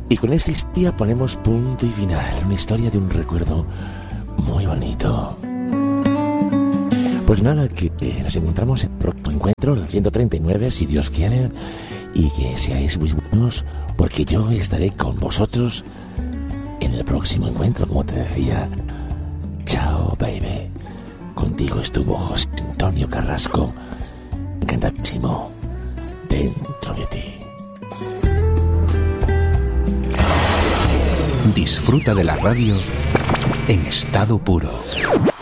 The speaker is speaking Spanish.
Y con esta historia ponemos punto y final. Una historia de un recuerdo muy bonito. Pues nada, que nos encontramos en el próximo encuentro, el 139, si Dios quiere. Y que seáis muy buenos, porque yo estaré con vosotros en el próximo encuentro, como te decía. Chao, baby. Contigo estuvo José Antonio Carrasco. Encantadísimo. Dentro de ti. Disfruta de la radio en estado puro.